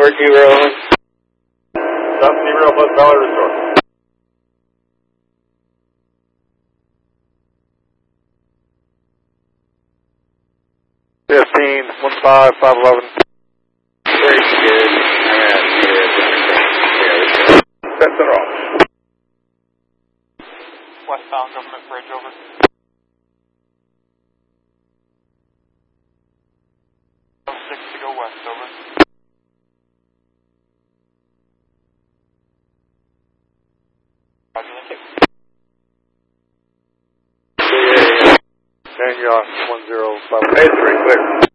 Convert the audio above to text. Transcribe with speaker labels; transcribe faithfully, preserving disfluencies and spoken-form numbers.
Speaker 1: Tower, T-Rail.
Speaker 2: Stop T-Rail plus Tower, restore.
Speaker 3: Fifteen, one five, five eleven.
Speaker 1: Very good.
Speaker 3: Set center off.
Speaker 4: Westbound Government Bridge, over. six to go west, over. Roger, thank you.
Speaker 3: And yacht one zero five.
Speaker 2: Hey, three, clear.